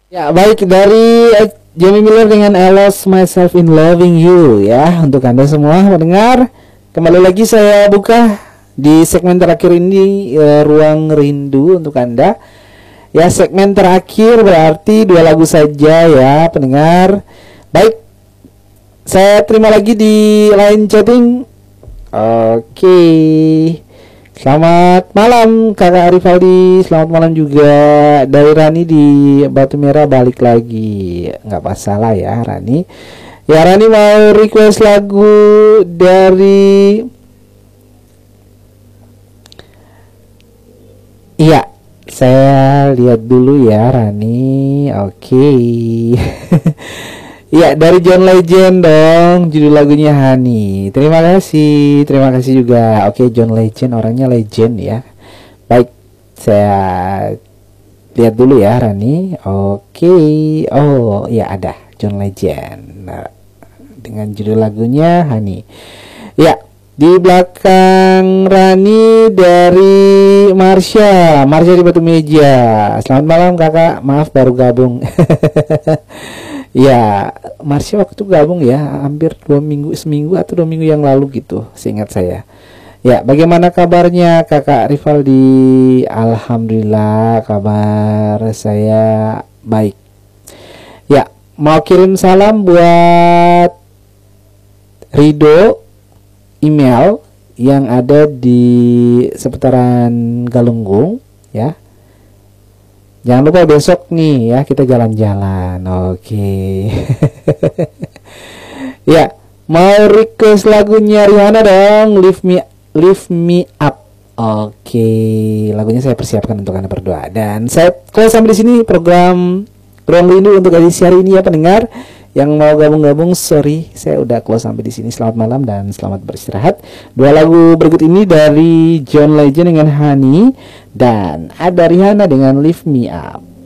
Ya, baik dari Jamie Miller dengan I Lost Myself in Loving You ya. Untuk Anda semua pendengar, kembali lagi saya buka di segmen terakhir ini Ruang Rindu untuk Anda. Ya, segmen terakhir berarti dua lagu saja ya, pendengar. Baik, saya terima lagi di line chatting. Oke. Selamat malam Kakak Rivaldi. Selamat malam juga dari Rani di Batu Merah, balik lagi. Nggak masalah ya Rani. Ya, Rani mau request lagu dari, iya, saya lihat dulu ya Rani. Oke. Iya, dari John Legend dong, judul lagunya Honey. Terima kasih juga. Oke, John Legend, orangnya legend ya. Baik, saya lihat dulu ya Rani. Oke, oh ya ada John Legend. Nah, dengan judul lagunya Honey. Ya, di belakang Rani dari Marsha di Batu Meja. Selamat malam kakak, maaf baru gabung. Ya, Marsha waktu gabung ya, hampir 2 minggu, seminggu atau 2 minggu yang lalu gitu, seingat saya. Ya, bagaimana kabarnya kakak Rivaldi? Alhamdulillah, kabar saya baik. Ya, mau kirim salam buat Rido, email yang ada di seputaran Galunggung ya. Jangan lupa besok nih ya kita jalan-jalan. Oke. Ya, mau request lagunya Rihanna dong, Lift Me Up. Oke, lagunya saya persiapkan untuk Anda berdua. Dan saya kalau sampai di sini program Ruang Rindu untuk edisi hari ini ya pendengar. Yang mau gabung-gabung, sorry, saya udah close sampai di sini. Selamat malam dan selamat beristirahat. Dua lagu berikut ini dari John Legend dengan Honey dan ada Rihanna dengan Lift Me Up.